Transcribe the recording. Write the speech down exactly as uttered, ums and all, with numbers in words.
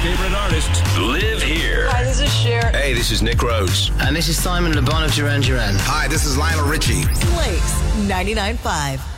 favorite artists live here. Hi, this is Cher. Hey, this is Nick Rhodes. And this is Simon Le Bon of Duran Duran. Hi, this is Lionel Richie. Blake's ninety-nine point five.